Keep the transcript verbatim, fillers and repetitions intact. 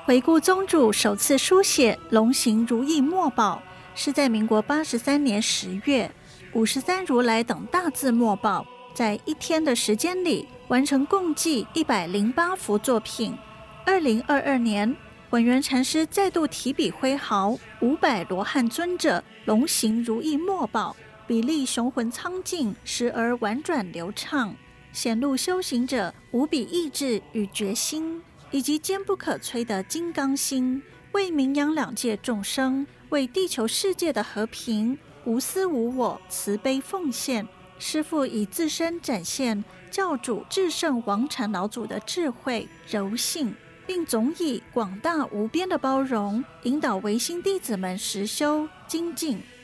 回顾宗主首次书写龙行如意墨宝，是在民国八十三年十月，五十三如来等大字墨宝在一天的时间里完成共计一百零八幅作品。二零二二年，文渊禅师再度提笔挥毫，五百罗汉尊者龙行如意墨宝，比例雄浑苍劲，时而婉转流畅，显露修行者无比意志与决心，以及坚不可摧的金刚心，为名扬两界众生，为地球世界的和平无私无我，慈悲奉献。师父以自身展现教主至圣王禅老祖的智慧柔性，并总以广大无边的包容，引导唯心弟子们实修精进。